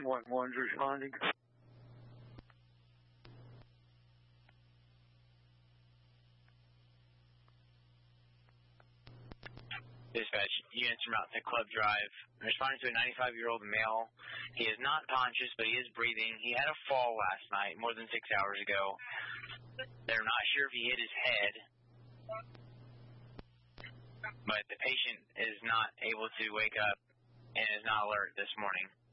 911's responding. Dispatch, units from out to Club Drive. Responding to a 95-year-old male. He is not conscious, but he is breathing. He had a fall last night, more than 6 hours ago. They're not sure if he hit his head, but the patient is not able to wake up and is not alert this morning.